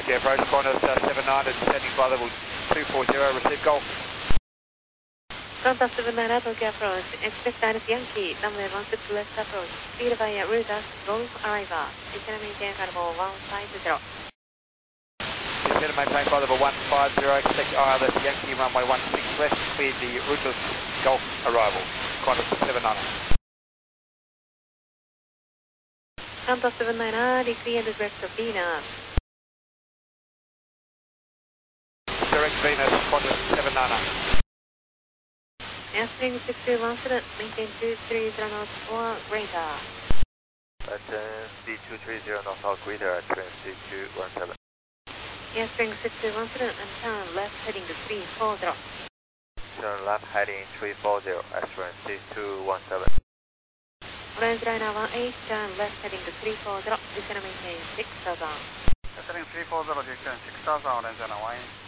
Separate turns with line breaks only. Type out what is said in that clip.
Tokyo approach, Qantas 79 and descending by level 240, receive Golf.
Qantas 79 Tokyo approach, expect Alice Yankee, runway 16 left approach, speed via Rudolph, Golf arrival, descend maintain flight level 150.
Descend maintain flight level 150, expect ILS Yankee, runway 16 left, clear the Rudolph, Golf arrival, Qantas 79.
Qantas 79, declare the direct of Venus.
Direct Venus, Qantas 79.
Airstream 6217, maintain 230 knots or greater.
Maintain speed 230 knots or greater at train C217.
Airstream 6217 and turn left heading to 340.
Turn left heading 340 at train C217.
Orange liner 18, turn left heading to 340, descend maintain 6000.
Descending 340, descend 6000, Orange liner 18.